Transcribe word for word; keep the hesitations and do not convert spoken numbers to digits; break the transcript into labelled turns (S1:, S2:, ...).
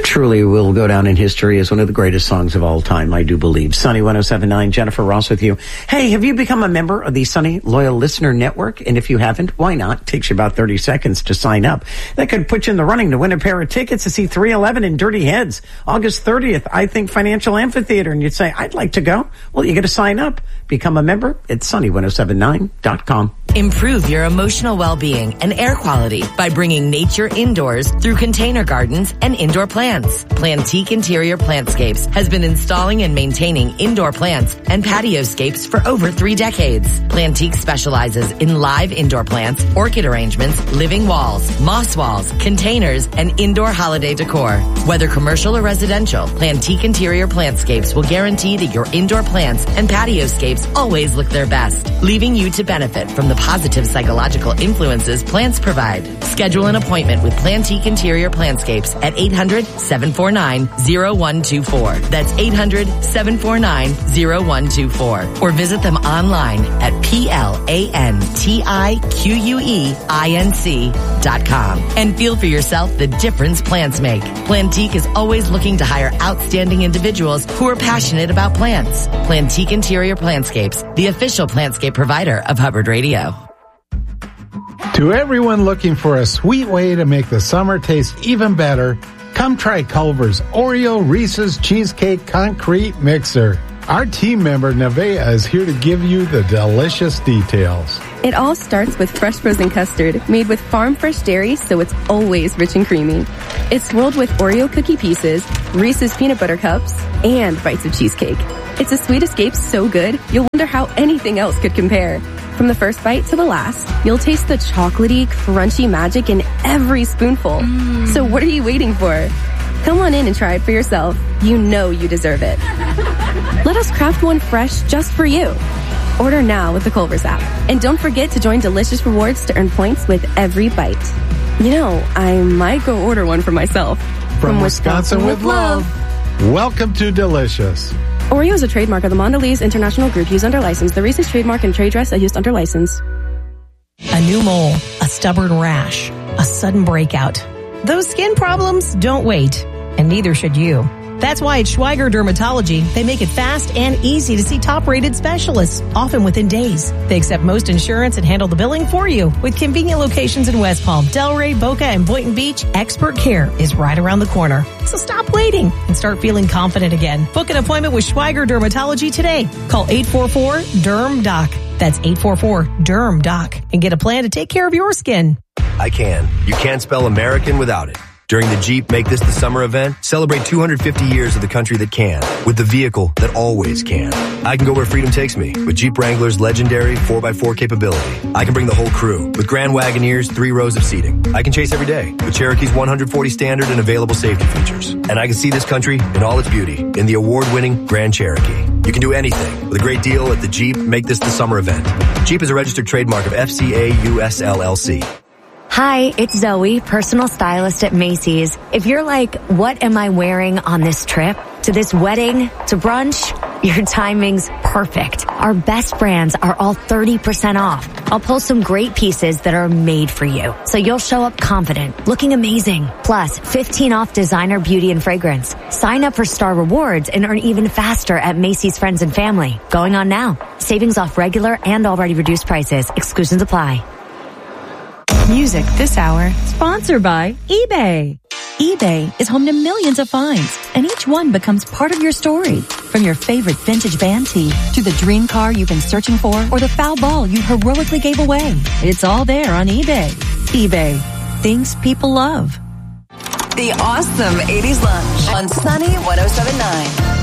S1: truly will go down in history as one of the greatest songs of all time, I do believe. Sunny one oh seven point nine, Jennifer Ross with you. Hey, have you become a member of the Sunny Loyal Listener Network? And if you haven't, why not? It takes you about thirty seconds to sign up. That could put you in the running to win a pair of tickets to see three eleven in Dirty Heads, August thirtieth, I Think Financial Amphitheater. And you'd say, I'd like to go. Well, you got to sign up. Become a member at sunny one oh seven nine dot com.
S2: Improve your emotional well-being and air quality by bringing nature indoors through container gardens and indoor plants. Plantique Interior Plantscapes has been installing and maintaining indoor plants and patioscapes for over three decades. Plantique specializes in live indoor plants, orchid arrangements, living walls, moss walls, containers, and indoor holiday decor. Whether commercial or residential, Plantique Interior Plantscapes will guarantee that your indoor plants and patioscapes always look their best, leaving you to benefit from the positive psychological influences plants provide. Schedule an appointment with Plantique Interior Plantscapes at eight hundred, seven four nine, oh one two four. That's eight hundred, seven four nine, oh one two four. Or visit them online at P L A N T I Q U E I N C dot com. And feel for yourself the difference plants make. Plantique is always looking to hire outstanding individuals who are passionate about plants. Plantique Interior Plantscapes, the official plantscape provider of Hubbard Radio.
S3: To everyone looking for a sweet way to make the summer taste even better, come try Culver's Oreo Reese's Cheesecake Concrete Mixer. Our team member, Nevaeh, is here to give you the delicious details.
S4: It all starts with fresh frozen custard made with farm fresh dairy, so it's always rich and creamy. It's swirled with Oreo cookie pieces, Reese's peanut butter cups, and bites of cheesecake. It's a sweet escape so good, you'll wonder how anything else could compare. From the first bite to the last, you'll taste the chocolatey, crunchy magic in every spoonful. Mm. So what are you waiting for? Come on in and try it for yourself. You know you deserve it. Let us craft one fresh just for you. Order now with the Culver's app. And don't forget to join Delicious Rewards to earn points with every bite. You know, I might go order one for myself.
S3: From, From Wisconsin, Wisconsin with love. love. Welcome to Delicious.
S4: Oreo is a trademark of the Mondelez International Group used under license. The Reese's trademark and trade dress are used under license.
S5: A new mole, a stubborn rash, a sudden breakout. Those skin problems don't wait, and neither should you. That's why at Schweiger Dermatology, they make it fast and easy to see top-rated specialists, often within days. They accept most insurance and handle the billing for you. With convenient locations in West Palm, Delray, Boca, and Boynton Beach, expert care is right around the corner. So stop waiting and start feeling confident again. Book an appointment with Schweiger Dermatology today. Call eight four four, D E R M, D O C. That's eight four four, D E R M, D O C. And get a plan to take care of your skin.
S6: I can. You can't spell American without it. During the Jeep Make This the Summer event, celebrate two hundred fifty years of the country that can, with the vehicle that always can. I can go where freedom takes me, with Jeep Wrangler's legendary four by four capability. I can bring the whole crew, with Grand Wagoneer's three rows of seating. I can chase every day, with Cherokee's one hundred forty standard and available safety features. And I can see this country in all its beauty, in the award-winning Grand Cherokee. You can do anything, with a great deal at the Jeep Make This the Summer event. Jeep is a registered trademark of F C A U S L L C.
S7: Hi, it's Zoe, personal stylist at Macy's. If you're like, what am I wearing on this trip? To this wedding? To brunch? Your timing's perfect. Our best brands are all thirty percent off. I'll pull some great pieces that are made for you, so you'll show up confident, looking amazing. Plus, fifteen off designer beauty and fragrance. Sign up for Star Rewards and earn even faster at Macy's Friends and Family. Going on now. Savings off regular and already reduced prices. Exclusions apply.
S8: Music this hour, sponsored by eBay. eBay is home to millions of finds, and each one becomes part of your story. From your favorite vintage band tee, to the dream car you've been searching for, or the foul ball you heroically gave away. It's all there on eBay. eBay. Things people love.
S9: The awesome eighties Lunch on Sunny one oh seven point nine.